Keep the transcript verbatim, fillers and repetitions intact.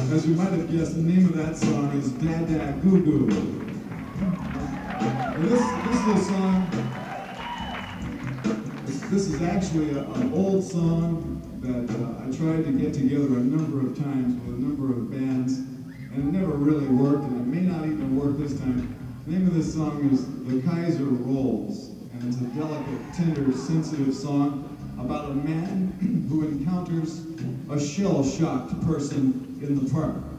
As you might have guessed, the name of that song is Dada Goo Goo. And this, this is a song, this, this is actually a, an old song that uh, I tried to get together a number of times with a number of bands, and it never really worked, and it may not even work this time. The name of this song is The Kaiser Rolls, and it's a delicate, tender, sensitive song about a man who encounters a shell-shocked person in the park.